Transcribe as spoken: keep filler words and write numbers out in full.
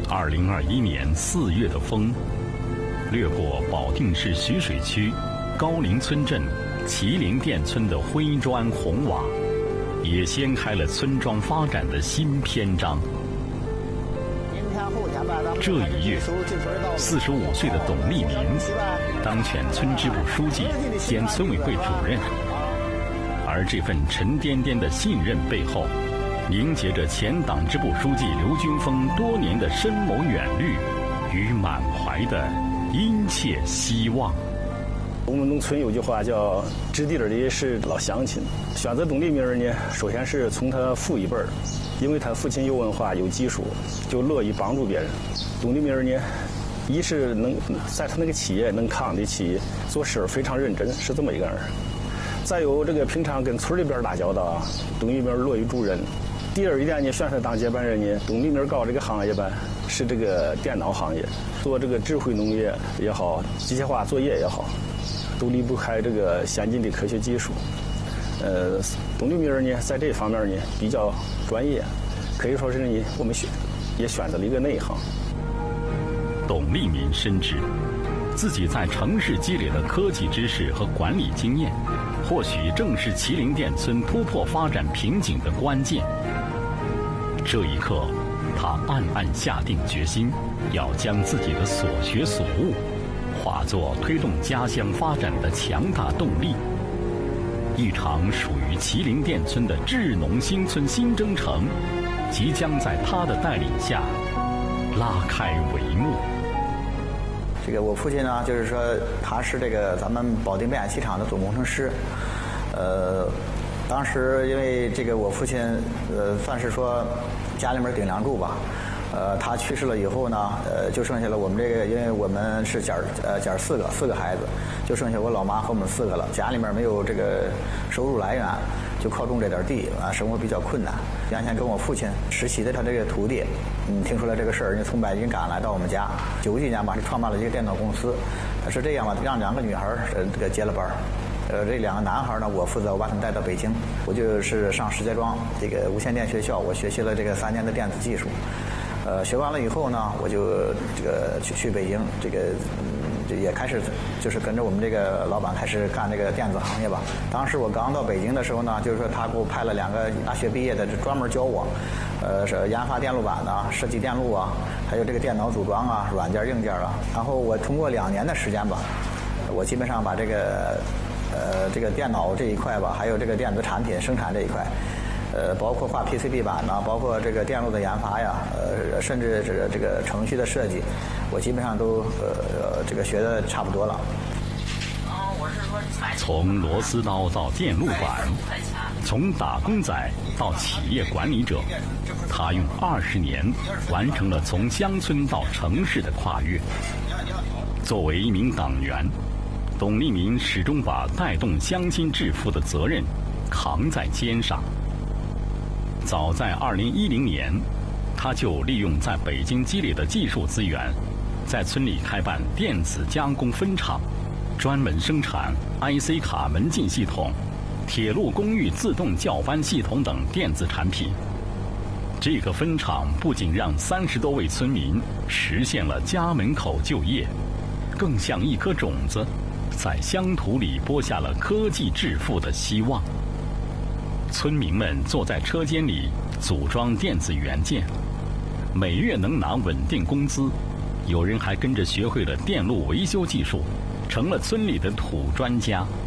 二零二一年四月的风，掠过保定市徐水区高陵村镇麒麟店村的灰砖红瓦，也掀开了村庄发展的新篇章。这一月，四十五岁的董立民当选村支部书记兼村委会主任，而这份沉甸甸的信任背后，凝结着前党支部书记刘军峰多年的深谋远虑与满怀的殷切希望。 我们农村有句话叫“知地儿的是老乡亲”。选择董立民呢，首先是从他父一辈儿，因为他父亲有文化有技术，就乐于帮助别人。董立民呢，一是能在他那个企业能扛得起，做事非常认真，是这么一个人。再有这个平常跟村里边打交道啊，董立民乐于助人。第二一点呢，选他当接班人呢，董立民搞这个行业吧，是这个电脑行业，做这个智慧农业也好，机械化作业也好，都离不开这个先进的科学技术。呃，董立民呢，在这方面呢比较专业，可以说是呢，我们选也选择了一个内行。 董立民深知，自己在城市积累的科技知识和管理经验，或许正是麒麟店村突破发展瓶颈的关键。这一刻，他暗暗下定决心，要将自己的所学所悟化作推动家乡发展的强大动力。一场属于麒麟店村的智农新村新征程，即将在他的带领下拉开帷幕。 这个我父亲呢，就是说他是这个咱们保定变压器厂的总工程师。呃，当时因为这个我父亲，呃，算是说家里面顶梁柱吧。呃，他去世了以后呢，呃，就剩下了我们这个，因为我们是姐儿，呃，姐儿四个，四个孩子，就剩下我老妈和我们四个了。家里面没有这个收入来源，就靠种这点地啊，生活比较困难。原先跟我父亲实习的他这个徒弟，嗯，听出来这个事儿，人家从北京赶来到我们家，九几年吧，就创办了一个电脑公司。他是这样吧，让两个女孩儿呃这个接了班儿。呃，这两个男孩呢，我负责我把他们带到北京，我就是上石家庄这个无线电学校，我学习了这个三年的电子技术。呃，学完了以后呢，我就这个去去北京，这个嗯，也开始就是跟着我们这个老板开始干这个电子行业吧。当时我刚到北京的时候呢，就是说他给我派了两个大学毕业的，专门教我，呃，是研发电路板啊，设计电路啊，还有这个电脑组装啊，软件硬件啊。然后我通过两年的时间吧，我基本上把这个呃这个电脑这一块吧，还有这个电子产品生产这一块。呃，包括画 P C B 板呢，包括这个电路的研发呀，呃，甚至是这个程序的设计，我基本上都呃这个学的差不多了。 从螺丝刀到电路板，从打工仔到企业管理者，他用二十年完成了从乡村到城市的跨越。作为一名党员，董立民始终把带动乡亲致富的责任扛在肩上。早在二零一零年，他就利用在北京积累的技术资源，在村里开办电子加工分厂，专门生产 I C 卡门禁系统、铁路公寓自动叫班系统等电子产品。这个分厂不仅让三十多位村民实现了家门口就业，更像一颗种子，在乡土里播下了科技致富的希望。村民们坐在车间里组装电子元件，每月能拿稳定工资。有人还跟着学会了电路维修技术，成了村里的土专家。